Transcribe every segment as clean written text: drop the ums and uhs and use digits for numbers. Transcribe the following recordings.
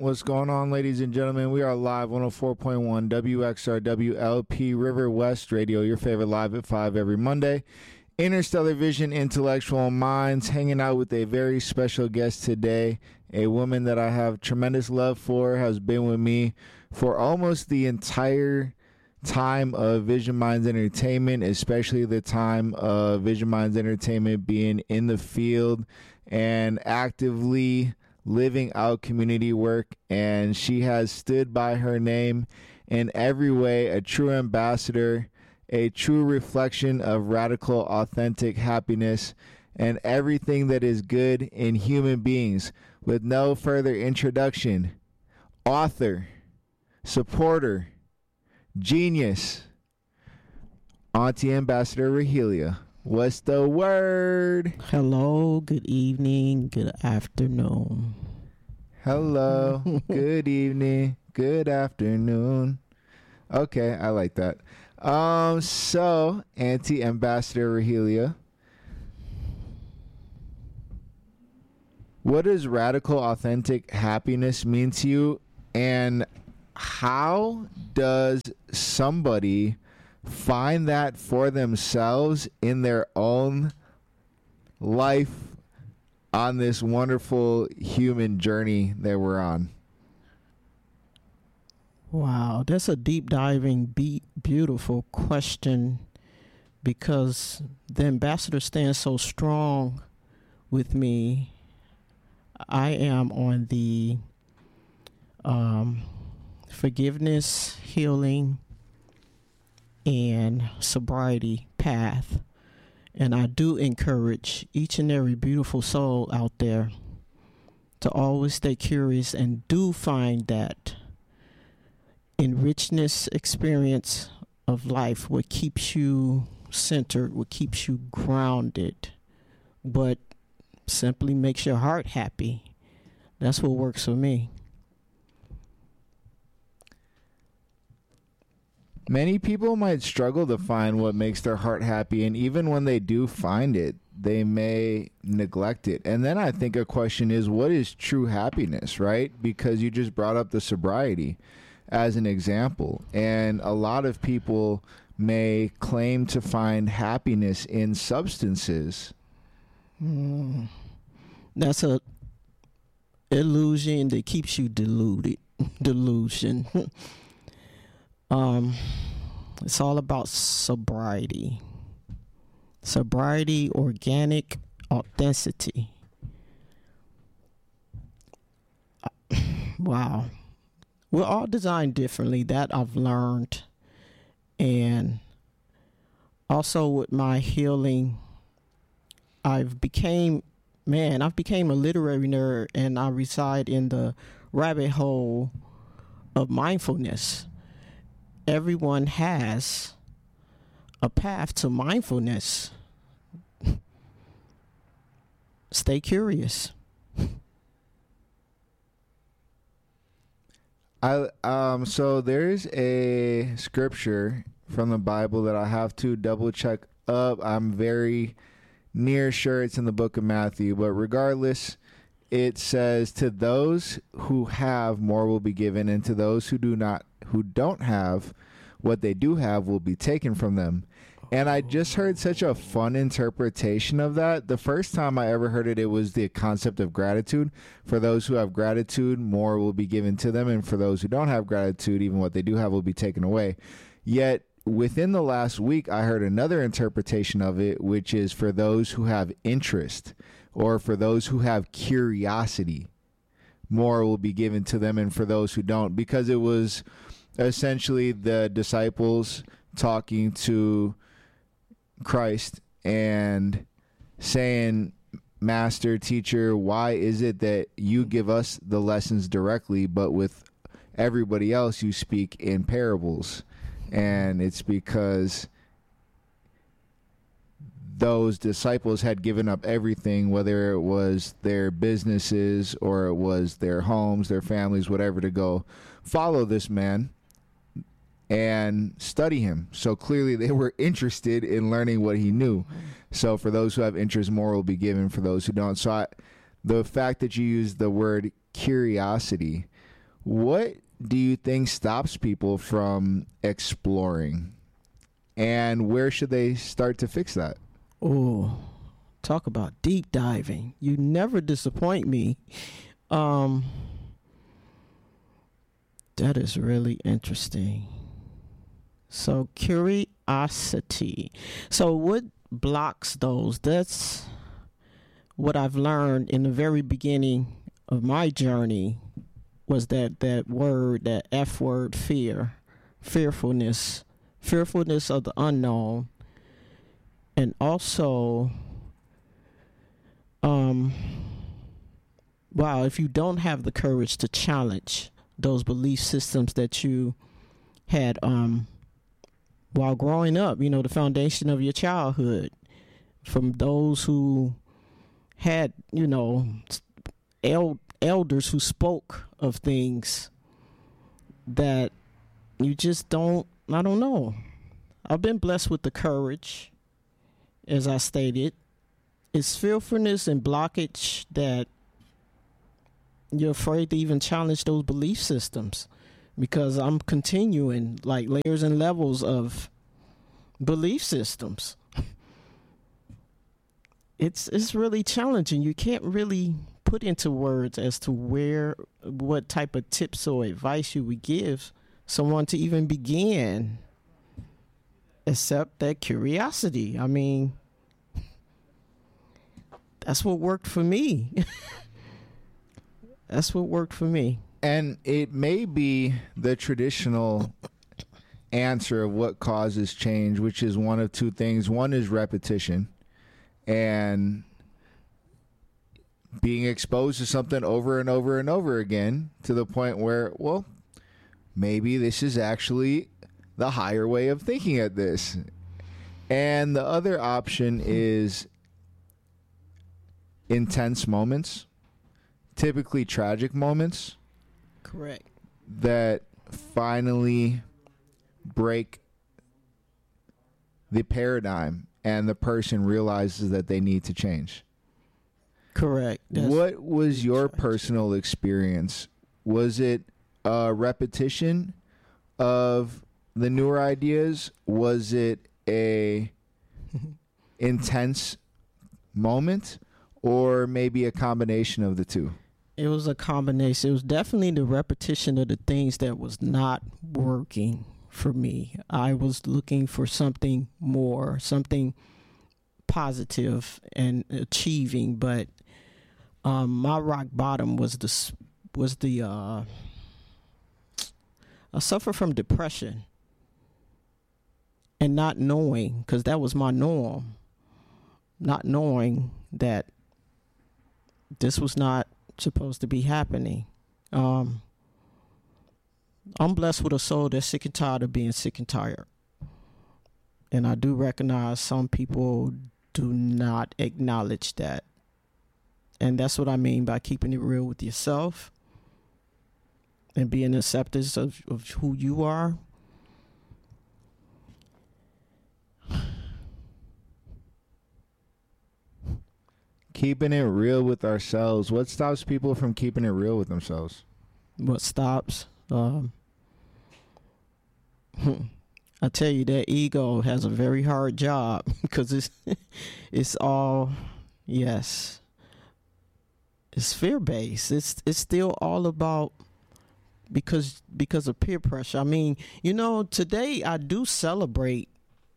What's going on, ladies and gentlemen? We are live 104.1 WXRWLP River West Radio, your favorite live at 5 every Monday. Interstellar Vision, Intellectual Minds, hanging out with a very special guest today, a woman that I have tremendous love for, has been with me for almost the entire time of Vision Minds Entertainment, especially the time of Vision Minds Entertainment being in the field and actively living out community work. And she has stood by her name in every way, a true ambassador, a true reflection of radical, authentic happiness and everything that is good in human beings. With no further introduction, author, supporter, genius, Auntie Ambassador Rahelia. What's the word? Hello, good evening, good afternoon. Hello, good evening, good afternoon. Okay, I like that. So, Auntie Ambassador Rahelia, what does radical, authentic happiness mean to you? And how does somebody find that for themselves in their own life on this wonderful human journey that we're on? Wow, that's a deep diving, beautiful question, because the ambassador stands so strong with me. I am on the forgiveness, healing, and sobriety path. And I do encourage each and every beautiful soul out there to always stay curious and do find that enrichment experience of life, what keeps you centered, what keeps you grounded, but simply makes your heart happy. That's what works for me. Many people might struggle to find what makes their heart happy, and even when they do find it, they may neglect it. And then I think a question is, what is true happiness, right? Because you just brought up the sobriety as an example, and a lot of people may claim to find happiness in substances. That's a illusion that keeps you deluded. Delusion. It's all about sobriety. Sobriety, organic authenticity. Wow. We're all designed differently. That I've learned. And also with my healing, I've became a literary nerd, and I reside in the rabbit hole of mindfulness. Everyone has a path to mindfulness. Stay curious. So there's a scripture from the Bible that I have to double check up. I'm very near sure it's in the book of Matthew, but regardless, it says, to those who have, more will be given, and to those who don't have, what they do have will be taken from them. And I just heard such a fun interpretation of that. The first time I ever heard it, it was the concept of gratitude. For those who have gratitude, more will be given to them. And for those who don't have gratitude, even what they do have will be taken away. Yet within the last week, I heard another interpretation of it, which is for those who have interest, or for those who have curiosity, more will be given to them. And for those who don't, because it was essentially the disciples talking to Christ and saying, Master, teacher, why is it that you give us the lessons directly, but with everybody else you speak in parables? And it's because those disciples had given up everything, whether it was their businesses or it was their homes, their families, whatever, to go follow this man and study him. So clearly they were interested in learning what he knew. So for those who have interest, more will be given. For those who don't. So the fact that you use the word curiosity What do you think stops people from exploring? And where should they start to fix that? Oh, talk about deep diving. You never disappoint me. That is really interesting. So curiosity. So what blocks those? That's what I've learned in the very beginning of my journey was that word, that F word, fearfulness of the unknown. And also, if you don't have the courage to challenge those belief systems that you had while growing up, the foundation of your childhood, from those who had, elders who spoke of things that you just don't, I don't know. I've been blessed with the courage, as I stated. It's fearfulness and blockage that you're afraid to even challenge those belief systems, because I'm continuing like layers and levels of belief systems. It's really challenging. You can't really put into words as to what type of tips or advice you would give someone to even begin, except that curiosity. I mean, that's what worked for me. That's what worked for me. And it may be the traditional answer of what causes change, which is one of two things. One is repetition and being exposed to something over and over and over again to the point where, well, maybe this is actually the higher way of thinking at this. And the other option is intense moments, typically tragic moments. Correct. That finally break the paradigm and the person realizes that they need to change. Correct. What was your personal experience? Was it a repetition of the newer ideas? Was it a intense moment, or maybe a combination of the two? It was a combination. It was definitely the repetition of the things that was not working for me. I was looking for something more, something positive and achieving, but my rock bottom was I suffer from depression and not knowing, because that was my norm, not knowing that this was not supposed to be happening. I'm blessed with a soul that's sick and tired of being sick and tired. And I do recognize some people do not acknowledge that. And that's what I mean by keeping it real with yourself and being acceptance of who you are. Keeping it real with ourselves. What stops people from keeping it real with themselves? What stops? I tell you, that ego has a very hard job because it's all, yes, it's fear-based. It's still all about because of peer pressure. I mean, today I celebrate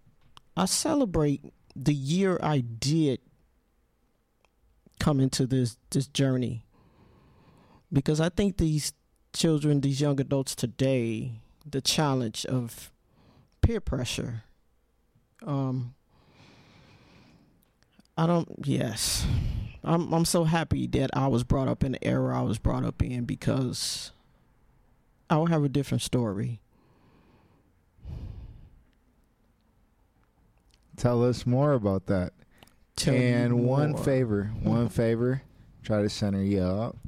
the year I did come into this journey, because I think these children, these young adults today, the challenge of peer pressure, I'm so happy that I was brought up in the era I was brought up in, because I would have a different story. Tell us more about that. One favor, try to center you up.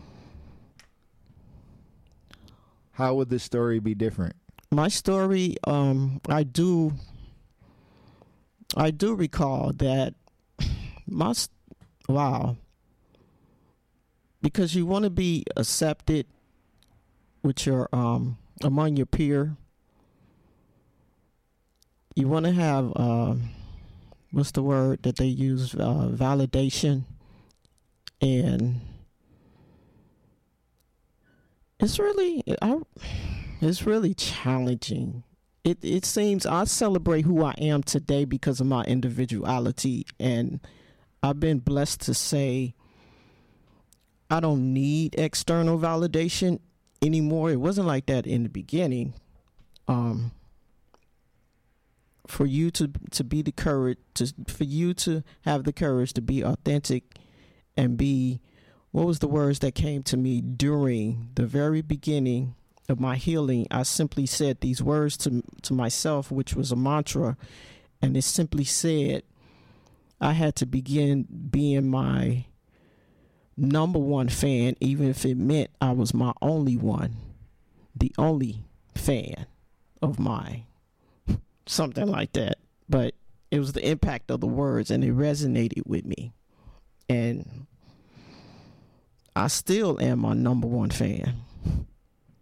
How would the story be different? My story, I do recall that because you want to be accepted with your among your peer. You want to have what's the word that they use? Validation, and it's really challenging. It seems I celebrate who I am today because of my individuality, and I've been blessed to say I don't need external validation anymore. It wasn't like that in the beginning. For you to be the courage for you to have the courage to be authentic and be, what was the words that came to me during the very beginning of my healing? I simply said these words to myself, which was a mantra, and it simply said I had to begin being my number one fan, even if it meant I was my only one, the only fan of mine. Something like that. But it was the impact of the words, and it resonated with me. And I still am my number one fan.